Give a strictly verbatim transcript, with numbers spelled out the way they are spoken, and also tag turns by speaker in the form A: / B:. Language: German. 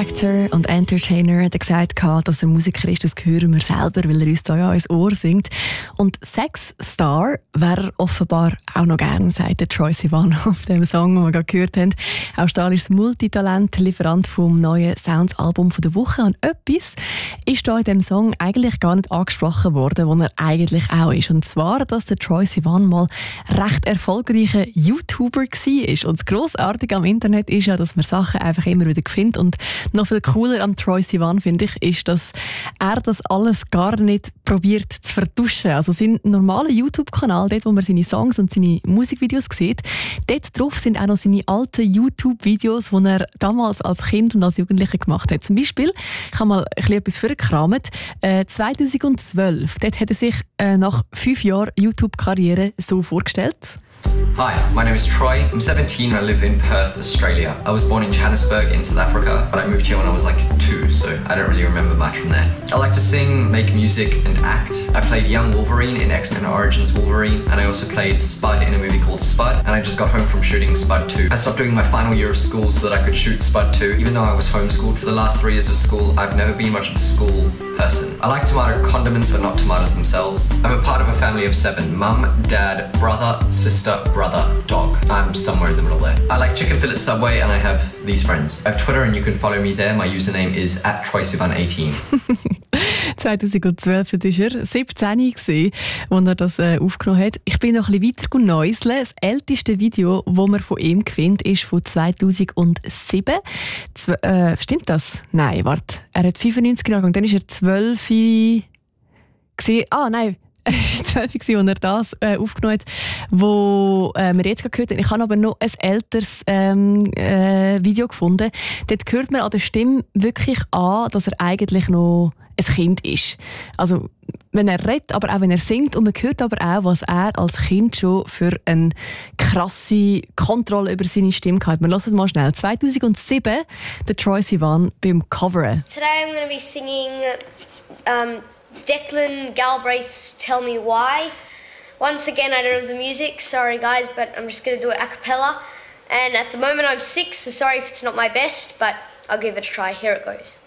A: Actor und Entertainer hat gesagt, dass er Musiker ist, das hören wir selber, weil er uns da ja ins Ohr singt. Und Sexstar wäre er offenbar auch noch gern, sagt der Troye Sivan auf dem Song, den wir gerade gehört haben. Australisches Multitalent, Lieferant vom neuen Sounds-Album der Woche. Und etwas ist da in dem Song eigentlich gar nicht angesprochen worden, wo er eigentlich auch ist. Und zwar, dass der Troye Sivan mal recht erfolgreicher YouTuber war. Und das Grossartige am Internet ist ja, dass man Sachen einfach immer wieder findet. Und noch viel cooler an Troye Sivan, finde ich, ist, dass er das alles gar nicht probiert zu vertuschen. Also sein normaler YouTube-Kanal, dort wo man seine Songs und seine Musikvideos sieht, dort drauf sind auch noch seine alten YouTube-Videos, die er damals als Kind und als Jugendlicher gemacht hat. Zum Beispiel, ich habe mal ein bisschen etwas vorgekramt, äh, zweitausendzwölf, dort hat er sich äh, nach fünf Jahren YouTube-Karriere so vorgestellt.
B: Hi, my name is Troy. I'm seventeen and I live in Perth, Australia. I was born in Johannesburg in South Africa, but I moved here when I was like two, so I don't really remember much from there. I like to sing, make music and act. I played young Wolverine in X-Men Origins Wolverine, and I also played Spud in a movie called Spud, and I just got home from shooting Spud two. I stopped doing my final year of school so that I could shoot Spud two. Even though I was homeschooled for the last three years of school, I've never been much of a school person. I like tomato condiments, but not tomatoes themselves. I'm a part of a family of seven: mum, dad, brother, sister, brother, dog. I'm somewhere in the middle there. I like chicken fillet Subway and I have these friends. I have Twitter and you can follow me there. My username is at troy sivan eighteen.
A: zweitausendzwölf war er siebzehn, als er das äh, aufgenommen hat. Ich bin noch ein bisschen weiter neuseln. Das älteste Video, das man von ihm findet, ist von zweitausendsieben. Zw- äh, stimmt das? Nein, warte. Er hat fünfundneunzig Jahre und dann war er zwölf. Ah, nein. Es war zwölf, als er das äh, aufgenommen hat, wo äh, wir jetzt gehört haben. Ich habe aber noch ein älteres ähm, äh, Video gefunden. Dort hört man an der Stimme wirklich an, dass er eigentlich noch ein Kind ist. Also, wenn er redet, aber auch wenn er singt. Und man hört aber auch, was er als Kind schon für eine krasse Kontrolle über seine Stimme hatte. Wir hören mal schnell. zweitausendsieben, der Troye Sivan beim Coveren.
C: Today I'm going to be singing um, Declan Galbraith's Tell Me Why. Once again, I don't have the music, sorry guys, but I'm just going to do it a cappella. And at the moment I'm six, so sorry if it's not my best, but I'll give it a try. Here it goes.